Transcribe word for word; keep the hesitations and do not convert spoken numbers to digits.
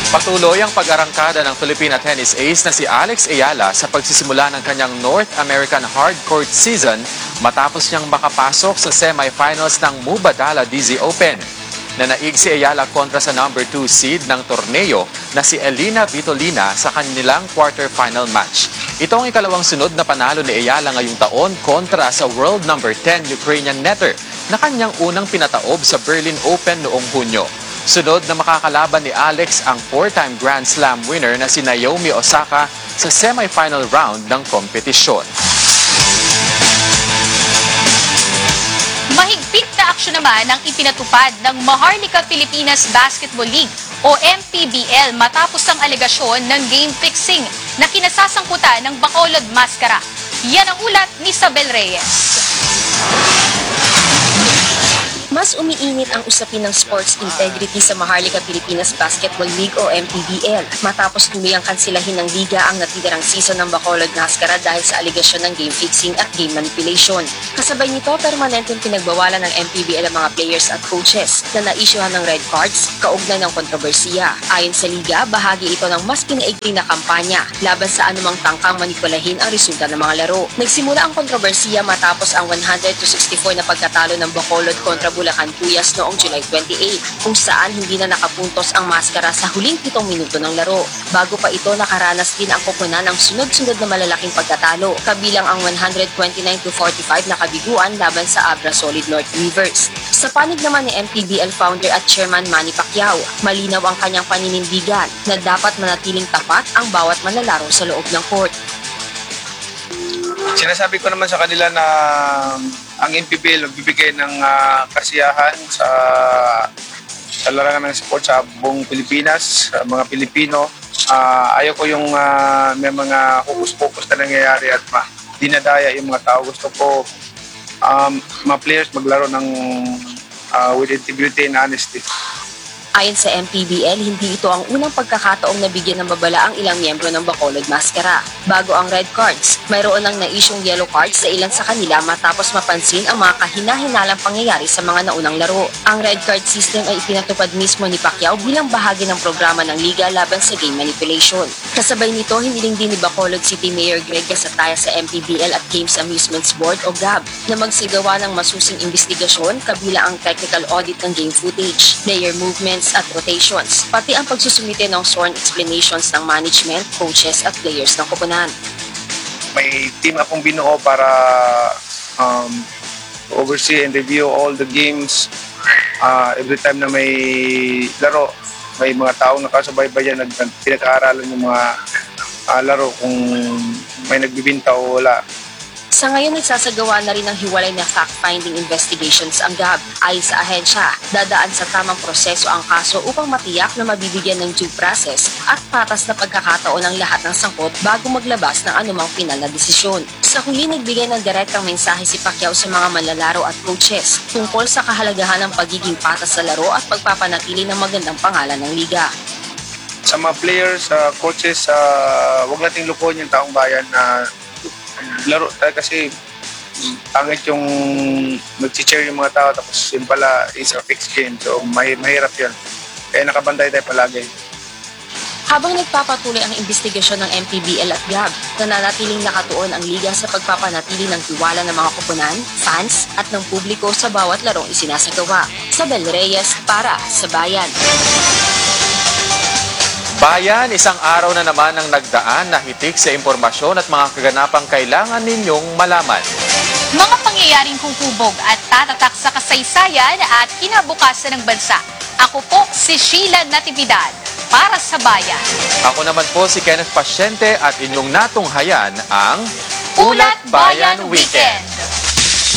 Patuloy ang pag-arangkada ng Filipina tennis ace na si Alex Ayala sa pagsisimula ng kanyang North American hardcourt season matapos niyang makapasok sa semifinals ng Mubadala D Z Open. Nanaig si Ayala kontra sa number two seed ng torneo na si Elina Vitolina sa kanilang quarterfinal match. Ito ang ikalawang sunod na panalo ni Ayala ngayong taon kontra sa world number ten Ukrainian netter na kanyang unang pinataob sa Berlin Open noong Hunyo. Sunod na makakalaban ni Alex ang four-time Grand Slam winner na si Naomi Osaka sa semifinal round ng kompetisyon. Mahigpit na aksyon naman ang ipinatupad ng Maharlika Pilipinas Basketball League o M P B L matapos ang alegasyon ng game fixing na kinasasangkutan ng Bacolod Mascara. Yan ang ulat ni Isabel Reyes. Mas umiinit ang usapin ng sports integrity sa Maharlika Pilipinas Basketball League o M P B L matapos tuluyang kansilahin ng liga ang natitirang season ng Bacolod Mascara dahil sa aligasyon ng game fixing at game manipulation. Kasabay nito, permanenteng pinagbawalan ng M P B L ang mga players at coaches na naisyuhan ng red cards kaugnay ng kontrobersiya. Ayon sa liga, bahagi ito ng mas pinaigting na kampanya laban sa anumang tangkang manipulahin ang resulta ng mga laro. Nagsimula ang kontrobersiya matapos ang one hundred to sixty-four na pagkatalo ng Bacolod kontra Bulacan Tuyas noong July twenty-eight, kung saan hindi na nakapuntos ang Mascara sa huling pitong minuto ng laro. Bago pa ito, nakaranas din ang koponan ng sunod-sunod na malalaking pagkatalo, kabilang ang one hundred twenty-nine to forty-five na kabiguan laban sa Abra Solid North Rivers. Sa panig naman ni M P B L founder at chairman Manny Pacquiao, malinaw ang kanyang paninindigan na dapat manatiling tapat ang bawat manlalaro sa loob ng court. Sinasabi ko naman sa kanila na ang M P B L nagbibigay ng uh, kasiyahan sa, sa larangan ng sport sa buong Pilipinas, sa mga Pilipino. Uh, ayaw ko yung uh, may mga hukus-hukus na nangyayari at ma dinadaya yung mga tao. Gusto ko um, mga players maglaro ng uh, with integrity and honesty. Ayon sa M P B L, hindi ito ang unang pagkakataong nabigyan ng babala ang ilang miyembro ng Bacolod Mascara. Bago ang red cards, mayroon ng naisyong yellow cards sa ilan sa kanila matapos mapansin ang mga kahina-hinalang pangyayari sa mga naunang laro. Ang red card system ay ipinatupad mismo ni Pacquiao bilang bahagi ng programa ng liga laban sa game manipulation. Kasabay nito, hiniling din ni Bacolod City Mayor Greg Casataya sa M P B L at Games Amusements Board o G A B na magsigawa ng masusing investigasyon kabila ang technical audit ng game footage, player movement at rotations, pati ang pagsusumite ng sworn explanations ng management, coaches at players ng koponan. May team akong binuo para um, oversee and review all the games. Uh, every time na may laro, may mga taong nakasubaybayan, nag pinag-aaralan yung mga uh, laro kung may nagbibinta o wala. Sa ngayon, nagsasagawa na rin ng hiwalay na fact-finding investigations ang G A B. Ayon sa ahensya, dadaan sa tamang proseso ang kaso upang matiyak na mabibigyan ng due process at patas na pagkakataon ng lahat ng sangkot bago maglabas ng anumang pinal na desisyon. Sa huli, nagbigay ng direktang mensahe si Pacquiao sa mga manlalaro at coaches tungkol sa kahalagahan ng pagiging patas sa laro at pagpapanatili ng magandang pangalan ng liga. Sa mga players, uh, coaches, uh, huwag nating lukuhin yung taong bayan na laro tayo kasi pangit yung mag-cheer yung mga tao tapos yun pala is a fixed game, so may, mahirap yun, kaya nakabantay tayo palagi. Habang nagpapatuloy ang investigasyon ng M P B L at G A B, nananatiling nakatuon ang liga sa pagpapanatili ng tiwala ng mga koponan, fans at ng publiko sa bawat larong isinasagawa. Isabel Reyes para sa Bayan. Bayan, isang araw na naman ang nagdaan na hitik sa impormasyon at mga kaganapang kailangan ninyong malaman. Mga pangyayaring kukubog at tatatak sa kasaysayan at kinabukasan ng bansa. Ako po si Sheila Natividad para sa Bayan. Ako naman po si Kenneth Pasyente at inyong natunghayan ang Ulat Bayan Weekend.